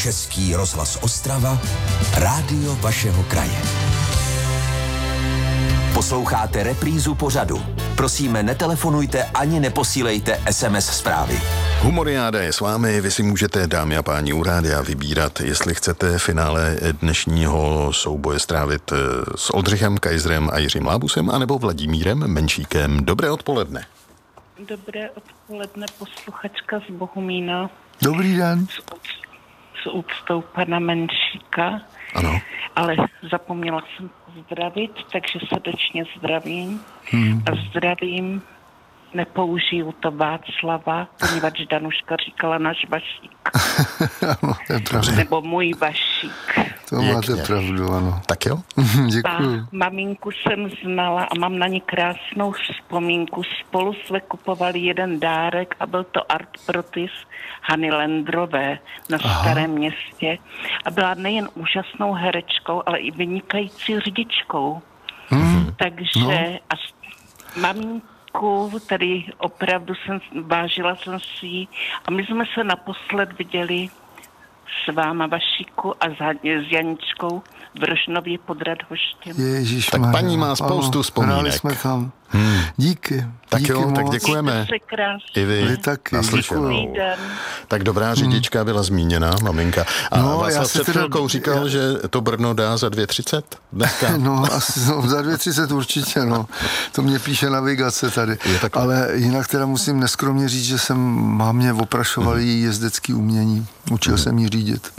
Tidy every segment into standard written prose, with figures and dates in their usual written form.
Český rozhlas Ostrava, rádio vašeho kraje. Posloucháte reprízu pořadu. Prosíme, netelefonujte ani neposílejte SMS zprávy. Humoriáda je s vámi, vy si můžete, dámy a páni, u rádia vybírat, jestli chcete finále dnešního souboje strávit s Oldřichem Kajzrem a Jiřím Lábusem, anebo Vladimírem Menšíkem. Dobré odpoledne. Dobré odpoledne, posluchačka z Bohumína. Dobrý den. S úctou pana Menšíka. Ano. Ale zapomněla jsem pozdravit, takže srdečně zdravím. A zdravím, nepoužiju to Václava, poněvadž Danuška říkala náš Vašík. Ano, to je pravda. Nebo můj Vašík. To máte pravdu, ano. Tak jo? Děkuju. Maminku jsem znala a mám na ní krásnou vzpomínku. Spolu jsme kupovali jeden dárek a byl to Art Protis Hany Lendrové na Starém Městě. A byla nejen úžasnou herečkou, ale i vynikající řidičkou. Takže a maminku, tady opravdu vážila jsem si ji a my jsme se naposled viděli s váma, Vašíku, a s Janičkou v Rožnově pod Radhoštěm. Ježišmarja. Tak paní má spoustu vzpomínek. Hráli jsme tam. Díky. Tak díky jo, moc. tak děkujeme. Krásně. I vy taky, naslyšenou. Dobrý den. Tak dobrá řidička byla zmíněna, maminka. A No, já Václav si před teda- chvilkou říkal, že to Brno dá za 2,30 dneska. No, asi, za 2,30 určitě, no. To mě píše navigace tady. Ale jinak teda musím neskromně říct, že mámě oprašovali její jezdecký umění. Učil jsem jí řídit.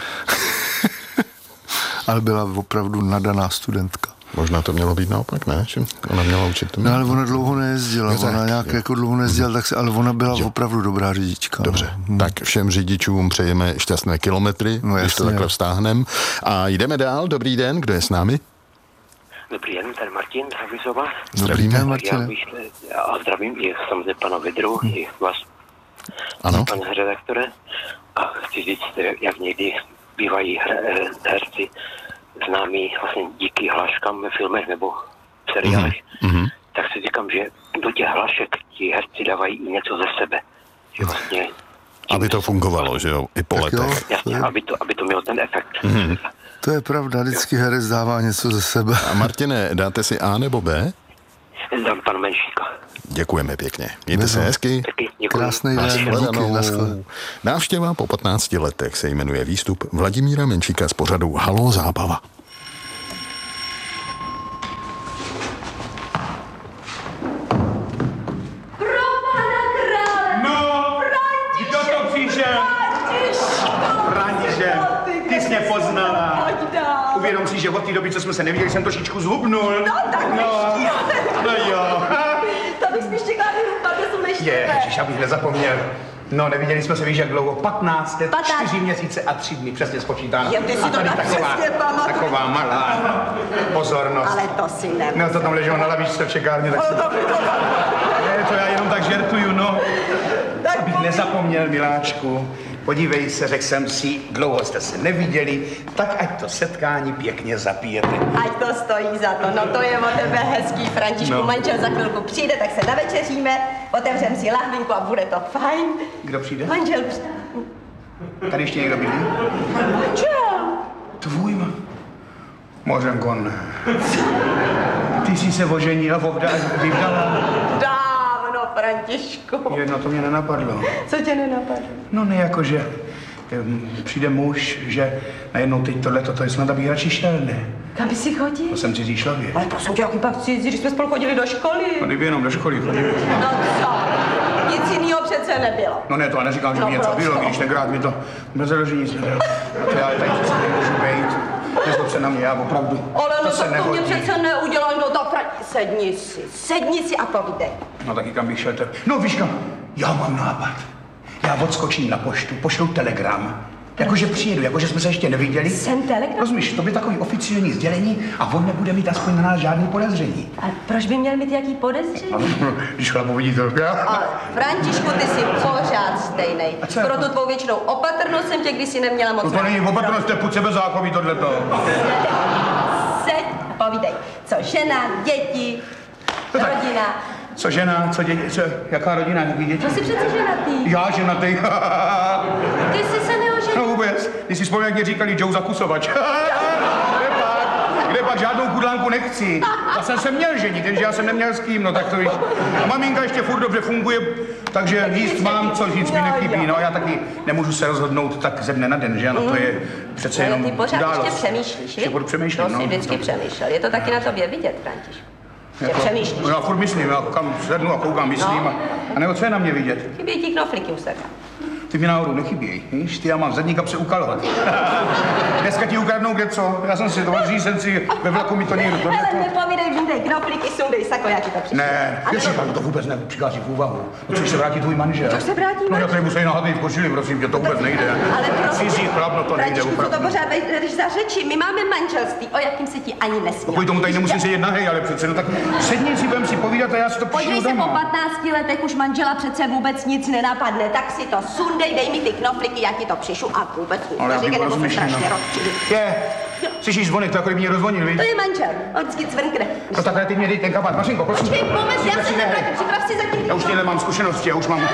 Ale byla opravdu nadaná studentka. Možná to mělo být naopak, ne? Že ona měla učit. No, ale ona dlouho nejezdila. No, Ona nějak jako dlouho nejezdila, ale ona byla opravdu dobrá řidička. Dobře, tak všem řidičům přejeme šťastné kilometry, No, když to jasně. takhle vztáhnem. A jdeme dál. Dobrý den, kdo je s námi? Dobrý den, tady Martin Havizova. Dobrý den, Martine. A zdravím i samozřejmě pana Vidru, i vás, Ano. pane redaktore. A chci říct, jak někdy bývají herci známí vlastně díky hláškám ve filmech nebo v seriálech, tak si říkám, že do těch hlášek ti herci dávají i něco ze sebe. Že vlastně Aby to fungovalo, že jo, i po Tak jo. letech. jasně, aby to mělo ten efekt. To je pravda, vždycky herec dává něco ze sebe. A Martine, dáte si A nebo B? Dám panu Menšíka. Děkujeme pěkně. Mějte se hezky. Taky děkuji. Krásný den, díky, Shledanou. naschle. Návštěva po 15 letech se jmenuje výstup Vladimíra Menšíka z pořadu Haló zábava. No, kdo to přišel? František, ty jsi mě poznala. Uvědom si, že od té doby, co jsme se neviděli, jsem trošičku zhubnul. No, tak No jo. to bych spíš čekala, že jsou neštivé. Ježiš, abych nezapomněl. No, nevěděli jsme se, víš, jak dlouho? 15 let, 15. 4 měsíce a 3 dny, přesně spočítáno. Jo, ty si A to tady tak přesně pamatuješ. taková malá pozornost. Ale to si nemůžu. No, to tam leželo na lavičce v čekárně, tak si... Ne, to já jenom tak žertuju, no. Abych nezapomněl, miláčku. Podívej se, řekl jsem si, dlouho jste se neviděli, tak ať to setkání pěkně zapijete. Ať to stojí za to. No to je o tebe hezký, Františku. No. Manžel za chvilku přijde, tak se navečeříme, otevřem si lahvinku a bude to fajn. Kdo přijde? Manžel Tady ještě někdo bydlí? Manžel. Tvůj Mořenko, ne. Ty jsi se oženila, vyvdala. Dávno, Františku. Jedno to mě nenapadlo. Co tě nenapadlo? No ne, jakože přijde muž, že najednou teď tohleto, to je snad, abych radši šel, ne? Kam by si chodil? To jsem cizí člověk. Ale prosím tě, jaký pak cizí, když jsme spolu chodili do školy. No kdyby jenom do školy chodil. No co? Nic jiného přece nebylo. No ne, to já neříkám, že by No něco proč bylo, to? když tenkrát mi to nezaloží nic nebylo. A to já tady přece nemůžu být. Nezlob se na mě, já opravdu. Ale no se tak to mě nehodí. přece neudělal, no to sedni si a povídej. No taky kam bych šel. No víš kam, já mám nápad. Já odskočím na poštu, pošlu telegram. Jakože přijedu, jakože jsme se ještě neviděli. Jsem telegram? Rozumíš, to by takový oficiální sdělení a on nebude mít aspoň na nás žádný podezření. A proč by měl mít jaký podezření? Když chlap uvidí to, já. Ale Františku, ty jsi pořád stejnej. A co Pro jako? tu tvou věčnou opatrnost jsem tě kdysi neměla moc. No to není opatrnost, to je půd sebezákoví tohleto. Seď a povídej. Co žena, děti, No tak. rodina. Co žena, co děti, co, jaká rodina, jaký děti? To jsi přece ženatý. Já ženatý. Ty jsi se neoženil. No vůbec. Když si vzpomínám, jak mě říkali Joe Zakusovač. Kde pak žádnou kudlánku nechci. Já jsem se měl ženit, jenže já jsem neměl s kým, no tak to víš. A maminka ještě furt dobře funguje, takže jíst mám, co nic mi nechybí. No já taky nemůžu se rozhodnout tak ze dne na den, že ano, to je přece jenom ty pořád událost. ještě přemýšlíš, Ještě budu přemýšlet, no. Jsi vždycky přemýšlel, je to taky na tobě vidět, Františku. Že přemýšlíš. No já furt myslím, já kam sednu a koukám, myslím a nebo co je na mě vidět? Chybí ti knoflíky u sebe. Ty mi náhodou nechybějí, víš? Ty já mám v zadní kapse ukalovat. Dneska ti ukradnou kde co? Já jsem si to odříz, jsem si ve vlaku mi to někdo donesl. Ale nepovídej, vydej knoflíky, sundej sako, já ti to přišel. Ne, ještě to vůbec nepřichází v úvahu. Chceš se vrátit tvůj manžel? Co se vrátí No já tady musím nahodný v košili, prosím tě, to vůbec nejde. Ale prosím, cizí chlap, no to nejde Františku, co opravdu. to pořád jdeš za řeči? My máme manželství, o jakým se ti ani nesmí. Kvůli tomu tady nemusím sedět nahej, ale přece, no tak sedni si, budem si povídat a já si to Podívej přišlu se, po doma. 15 letech už manžela přece vůbec nic nenapadne, tak si to sundej, dej mi ty knoflíky, já ti to přišu a vůbec nic Ale já neříkej, nebo se rozmýšlím, strašně no. rozčilí. Je, slyšíš zvonek, to jako kdyby mě rozvonil, víš? To je manžel, on vždycky cvrkne. No takhle ty mě dej ten kabát, Mařinko, prosím. Počkej, moment, já se nevrátím, připrav si zatím. Já už těhle mám zkušenosti, já už mám...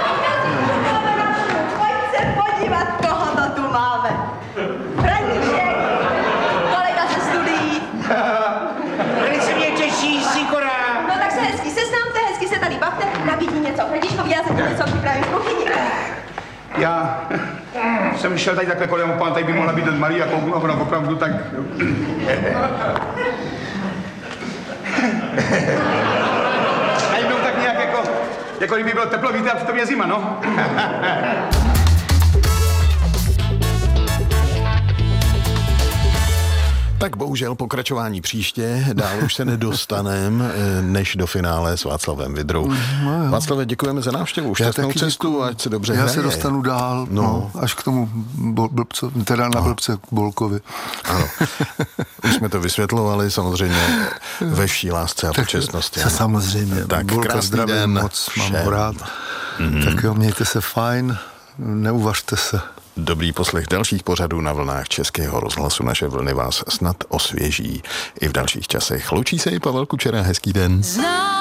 Pojď se podívat, koho to tu máme. František, kolega ze studií. Velice mě těší, Sikora. No tak se hezky seznamte, hezky se tady bavte, nabídni něco. Františkovi, já se ti něco připravím v kuchyni. Já jsem šel tady takhle kolem pán, tady by mohla být malý a kouknu a ona opravdu tak... Najednou tak nějak jako kdyby bylo teplo, víte, a přitom je zima, no. Tak bohužel pokračování příště, dál už se nedostanem, než do finále s Václavem Vydrou. Václave, děkujeme za návštěvu, šťastnou cestu, ať se dobře hraje. Já se dostanu dál, až k tomu blbce, teda na blbce k Bolkovi. Ano. Už jsme to vysvětlovali, samozřejmě ve vší lásce a počestnosti. Samozřejmě, tak Bolka zdravím, moc mám ho rád. Tak jo, mějte se fajn, neuvažte se. Dobrý poslech dalších pořadů na vlnách Českého rozhlasu. Naše vlny vás snad osvěží i v dalších časech. Loučí se i Pavel Kučera, hezký den.